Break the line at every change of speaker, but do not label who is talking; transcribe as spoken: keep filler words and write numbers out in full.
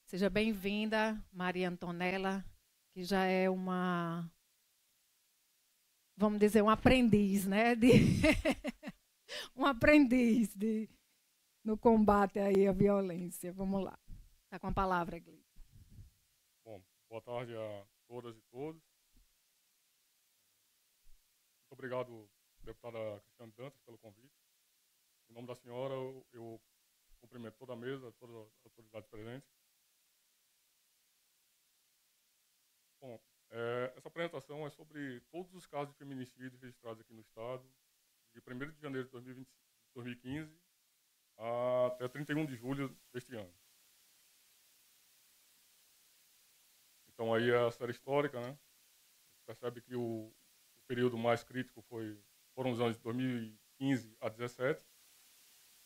Seja bem-vinda, Maria Antonella, que já é uma, vamos dizer, um aprendiz, né? De, um aprendiz de, no combate aí à violência. Vamos lá. Está com a palavra, Gleito.
Bom, boa tarde a todas e todos. Muito obrigado, deputada Cristiane Dantas, pelo convite. Em nome da senhora, eu, eu cumprimento toda a mesa, todas as autoridades presentes. Bom, é, essa apresentação é sobre todos os casos de feminicídio registrados aqui no Estado, de primeiro de janeiro de dois mil e vinte, dois mil e quinze até trinta e um de julho deste ano. Então, aí é a série histórica, né? A gente percebe que o, o período mais crítico foi, foram os anos de dois mil e quinze a dezessete,